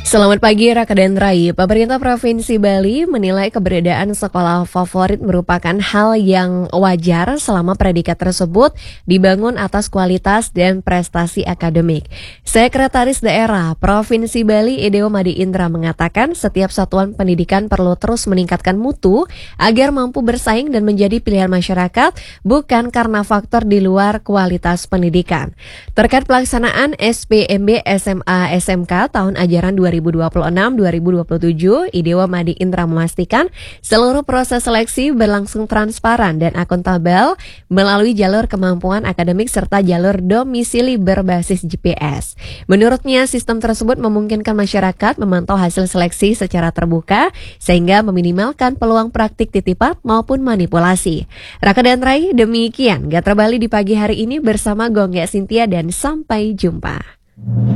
Selamat pagi Raka dan Rai. Pemerintah Provinsi Bali menilai keberadaan sekolah favorit merupakan hal yang wajar selama predikat tersebut dibangun atas kualitas dan prestasi akademik. Sekretaris Daerah Provinsi Bali Ideo Madi Indra mengatakan setiap satuan pendidikan perlu terus meningkatkan mutu agar mampu bersaing dan menjadi pilihan masyarakat, bukan karena faktor di luar kualitas pendidikan. Terkait pelaksanaan SPMB SMA SMK tahun ajaran 2026-2027, Idewa Madi Indra memastikan seluruh proses seleksi berlangsung transparan dan akuntabel melalui jalur kemampuan akademik serta jalur domisili berbasis GPS. Menurutnya, sistem tersebut memungkinkan masyarakat memantau hasil seleksi secara terbuka sehingga meminimalkan peluang praktik titipan maupun manipulasi. Raka dan Rai, demikian Gatra Bali di pagi hari ini bersama Gongga Sintia dan sampai jumpa.